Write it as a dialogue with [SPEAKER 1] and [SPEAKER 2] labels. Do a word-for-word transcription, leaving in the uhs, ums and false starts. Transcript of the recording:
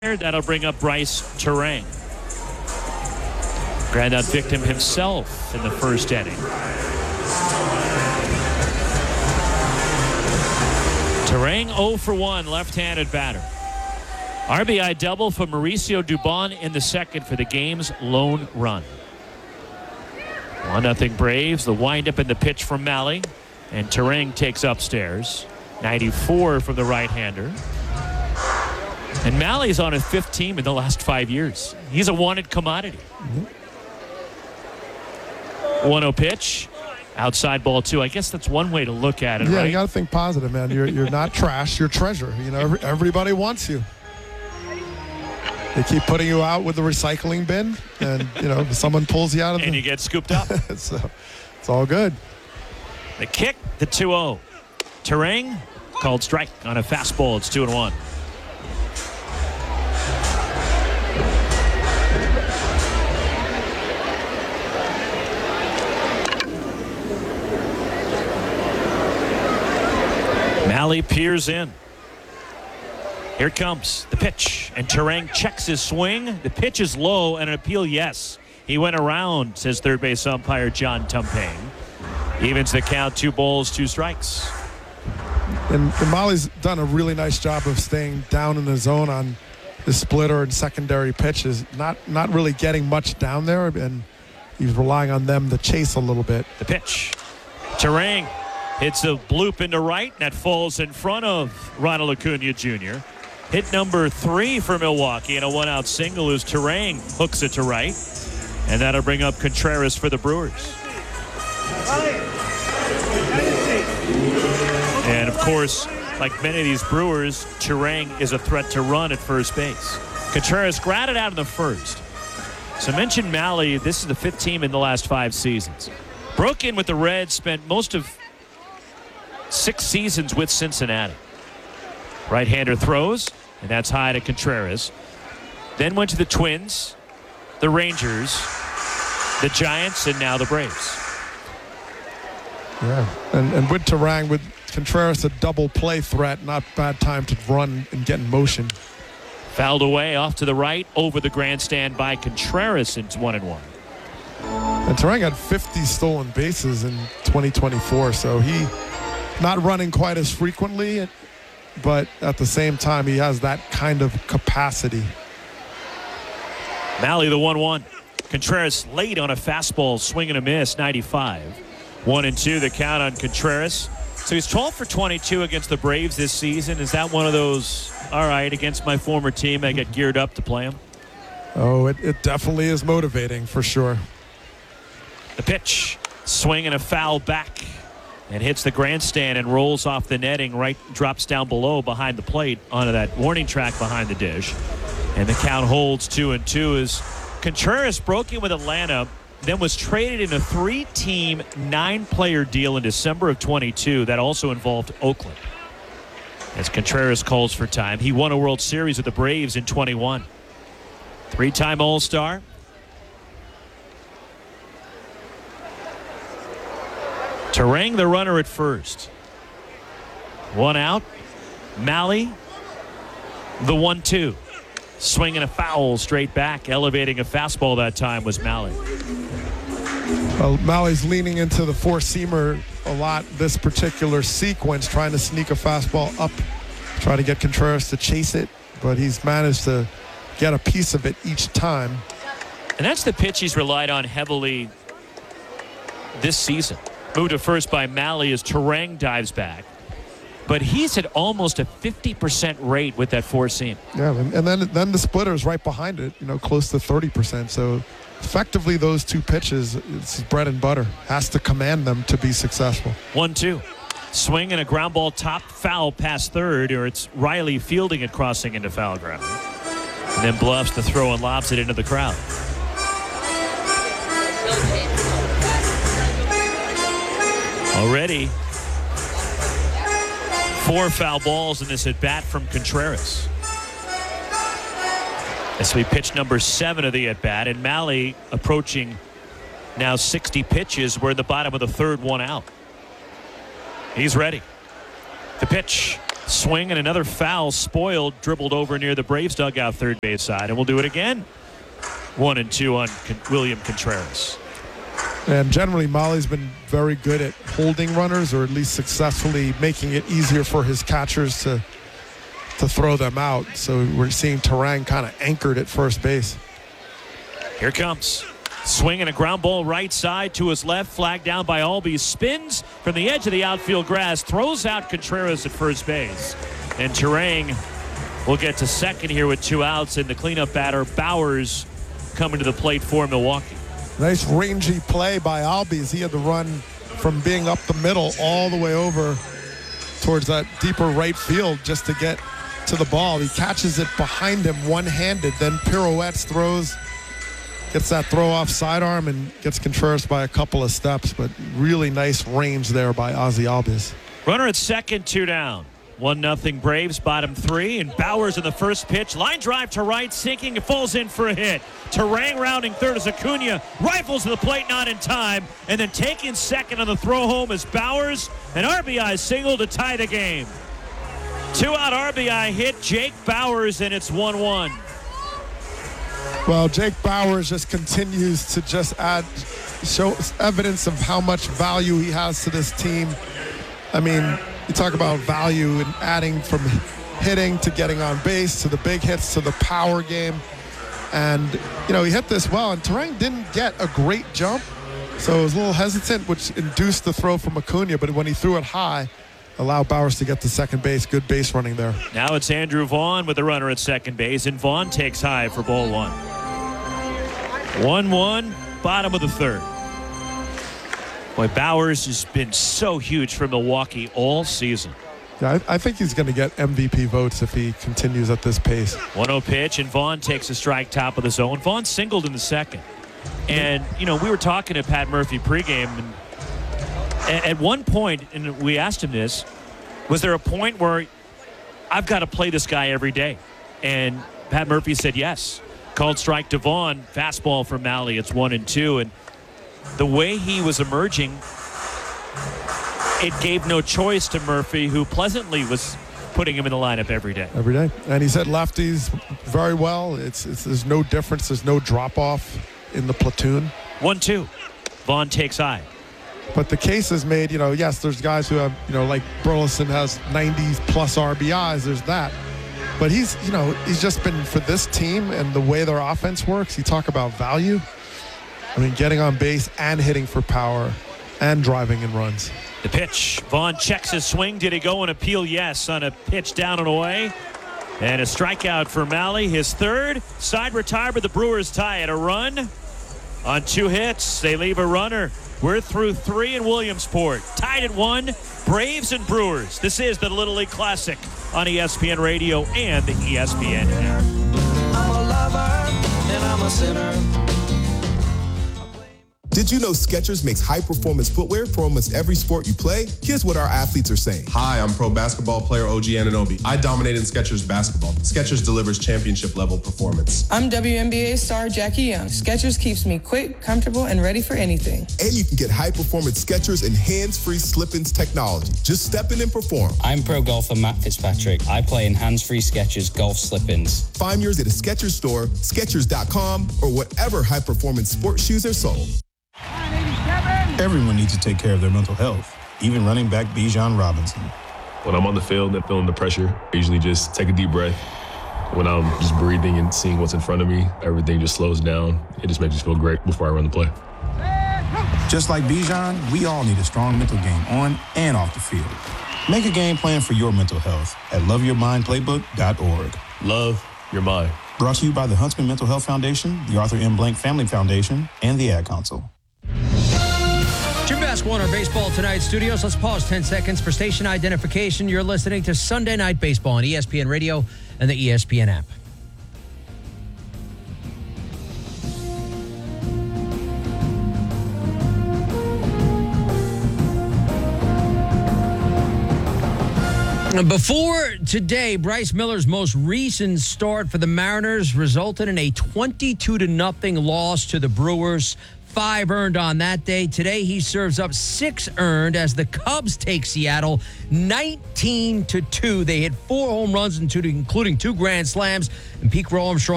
[SPEAKER 1] That'll bring up Bryce Turang. Ground-out victim himself in the first inning. Turang oh for one, left-handed batter. R B I double for Mauricio Dubon in the second for the game's lone run. one nothing Braves. The windup and the pitch from Mahle. And Turang takes upstairs. ninety-four from the right-hander. And Mahle's on his fifth team in the last five years. He's a wanted commodity. Mm-hmm. one oh pitch. Outside ball two. I guess that's one way to look at it,
[SPEAKER 2] yeah,
[SPEAKER 1] right?
[SPEAKER 2] You got to think positive, man. You're you're not trash. You're treasure. You know, every, everybody wants you. They keep putting you out with the recycling bin, and you know someone pulls you out of
[SPEAKER 1] and
[SPEAKER 2] the,
[SPEAKER 1] you get scooped up.
[SPEAKER 2] so it's all good.
[SPEAKER 1] The kick, the two oh. Turang called strike on a fastball. It's two and one. Mahle peers in. Here it comes the pitch, and Turang checks his swing. The pitch is low, and an appeal, yes. He went around, says third base umpire John Tumpang. Evens the count, two balls, two strikes.
[SPEAKER 2] And, and Mahle's done a really nice job of staying down in the zone on the splitter and secondary pitches, not not really getting much down there, and he's relying on them to chase a little bit.
[SPEAKER 1] The pitch. Turang hits a bloop into right, and that falls in front of Ronald Acuna Junior Hit number three for Milwaukee, and a one-out single as Turang hooks it to right. And that'll bring up Contreras for the Brewers. And, of course, like many of these Brewers, Turang is a threat to run at first base. Contreras grounded out in the first. So mention Mahle, this is the fifth team in the last five seasons. Broke in with the Reds, spent most of six seasons with Cincinnati. Right-hander throws, and that's high to Contreras. Then went to the Twins, the Rangers, the Giants, and now the Braves.
[SPEAKER 2] Yeah, and, and with Turang, with Contreras a double play threat, not bad time to run and get in motion.
[SPEAKER 1] Fouled away off to the right, over the grandstand by Contreras. It's one and one.
[SPEAKER 2] And Turang had fifty stolen bases in twenty twenty-four, so he not running quite as frequently, but at the same time, he has that kind of capacity.
[SPEAKER 1] Mahle, the one one. Contreras late on a fastball, swing and a miss, ninety-five. One and two, the count on Contreras. So he's twelve for twenty-two against the Braves this season. Is that one of those, all right, against my former team, I get geared up to play him?
[SPEAKER 2] Oh, it, it definitely is motivating for sure.
[SPEAKER 1] The pitch, swing and a foul back, and hits the grandstand and rolls off the netting, right, drops down below behind the plate onto that warning track behind the dish. And the count holds two and two as Contreras broke in with Atlanta, then was traded in a three-team, nine-player deal in December of twenty-two. That also involved Oakland. As Contreras calls for time, he won a World Series with the Braves in twenty-one. Three-time All-Star. Turang the runner at first. One out. Mahle, the one two. Swinging a foul straight back, elevating a fastball that time was Mahle.
[SPEAKER 2] Well, Mahle's leaning into the four-seamer a lot this particular sequence, trying to sneak a fastball up, try to get Contreras to chase it, but he's managed to get a piece of it each time.
[SPEAKER 1] And that's the pitch he's relied on heavily this season. Moved to first by Mahle as Turang dives back. But he's at almost a fifty percent rate with that four-seam.
[SPEAKER 2] Yeah, and, and then then the splitter is right behind it, you know, close to thirty percent. So effectively those two pitches, it's bread and butter. Has to command them to be successful.
[SPEAKER 1] one two. Swing and a ground ball top foul past third, or it's Riley fielding it crossing into foul ground. And then bluffs the throw and lobs it into the crowd. Already four foul balls in this at bat from Contreras. This will be pitch number seven of the at bat, and Mahle approaching now sixty pitches. We're in the bottom of the third, one out. He's ready. The pitch, Swing and another foul spoiled, dribbled over near the Braves dugout third base side, and we'll do it again. One and two on Con- William Contreras.
[SPEAKER 2] And generally, Molly's been very good at holding runners, or at least successfully making it easier for his catchers to to throw them out. So we're seeing Turang kind of anchored at first base.
[SPEAKER 1] Here it comes. Swing and a ground ball right side to his left. Flag down by Albies. Spins from the edge of the outfield grass. Throws out Contreras at first base. And Turang will get to second here with two outs. And the cleanup batter, Bowers, coming to the plate for Milwaukee.
[SPEAKER 2] Nice rangy play by Albies. He had to run from being up the middle all the way over towards that deeper right field just to get to the ball. He catches it behind him one-handed, then pirouettes, throws, gets that throw off sidearm and gets Contreras by a couple of steps, but really nice range there by Ozzie Albies.
[SPEAKER 1] Runner at second, two down. One nothing Braves, bottom three, and Bowers in the first pitch. Line drive to right, sinking, it falls in for a hit. Turang rounding third as Acuna rifles to the plate, not in time, and then taking second on the throw home is Bowers, an R B I single to tie the game. Two-out R B I hit, Jake Bowers, and it's one one.
[SPEAKER 2] Well, Jake Bowers just continues to just add, show evidence of how much value he has to this team. I mean, you talk about value and adding from hitting to getting on base to the big hits to the power game. And, you know, he hit this well, and Turang didn't get a great jump, so it was a little hesitant, which induced the throw from Acuna, but when he threw it high, allowed Bowers to get to second base. Good base running there.
[SPEAKER 1] Now it's Andrew Vaughn with the runner at second base, and Vaughn takes high for ball one. one one, bottom of the third. Boy, Bowers has been so huge for Milwaukee all season.
[SPEAKER 2] Yeah, I, I think he's going to get M V P votes if he continues at this pace.
[SPEAKER 1] one oh pitch, and Vaughn takes a strike top of the zone. Vaughn singled in the second. And, you know, we were talking to Pat Murphy pregame, and at one point, and we asked him this, was there a point where I've got to play this guy every day? And Pat Murphy said yes. Called strike to Vaughn, fastball from Malley. It's one and two. And the way he was emerging, it gave no choice to Murphy, who pleasantly was putting him in the lineup every day.
[SPEAKER 2] Every day. And he's hit lefties very well. It's, it's There's no difference. There's no drop-off in the platoon.
[SPEAKER 1] one two. Vaughn takes high.
[SPEAKER 2] But the case is made, you know, yes, there's guys who have, you know, like Burleson has ninety plus R B Is. There's that. But he's, you know, he's just been, for this team and the way their offense works, you talk about value. I mean, getting on base and hitting for power and driving in runs.
[SPEAKER 1] The pitch. Vaughn checks his swing. Did he go and appeal? Yes, on a pitch down and away. And a strikeout for Malley. His third. Side retirement. The Brewers tie at a run. On two hits, they leave a runner. We're through three in Williamsport. Tied at one. Braves and Brewers. This is the Little League Classic on E S P N Radio and the E S P N app.
[SPEAKER 3] I'm a lover and I'm a sinner.
[SPEAKER 4] Did you know Skechers makes high-performance footwear for almost every sport you play? Here's what our athletes are saying.
[SPEAKER 5] Hi, I'm pro basketball player O G Anunoby. I dominate in Skechers basketball. Skechers delivers championship-level performance.
[SPEAKER 6] I'm W N B A star Jackie Young. Skechers keeps me quick, comfortable, and ready for anything.
[SPEAKER 4] And you can get high-performance Skechers and hands-free slip-ins technology. Just step in and perform.
[SPEAKER 7] I'm pro golfer Matt Fitzpatrick. I play in hands-free Skechers golf slip-ins.
[SPEAKER 4] Find yours at a Skechers store, Skechers dot com, or whatever high-performance sports shoes are sold.
[SPEAKER 8] Everyone needs to take care of their mental health, even running back Bijan Robinson.
[SPEAKER 9] When I'm on the field and feeling the pressure, I usually just take a deep breath. When I'm just breathing and seeing what's in front of me, everything just slows down. It just makes me feel great before I run the play.
[SPEAKER 8] Just like Bijan, we all need a strong mental game on and off the field. Make a game plan for your mental health at love your mind playbook dot org.
[SPEAKER 9] Love your mind.
[SPEAKER 8] Brought to you by the Huntsman Mental Health Foundation, the Arthur M. Blank Family Foundation, and the Ad Council.
[SPEAKER 10] Jim Basketball in our Baseball Tonight studios. Let's pause ten seconds for station identification. You're listening to Sunday Night Baseball on E S P N Radio and the E S P N app. Before today, Bryce Miller's most recent start for the Mariners resulted in a twenty-two to nothing loss to the Brewers. five earned on that day. Today, he serves up six earned as the Cubs take Seattle nineteen to two. They hit four home runs, including two grand slams, and Pete Crow Armstrong